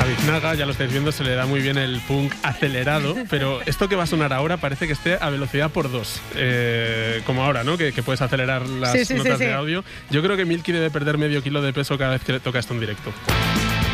Biznaga, ya lo estáis viendo, se le da muy bien el punk acelerado, pero esto que va a sonar ahora parece que esté a velocidad por 2, como ahora, ¿no? Que puedes acelerar las notas de audio. Yo creo que Milky debe perder medio kilo de peso cada vez que le toca esto en directo.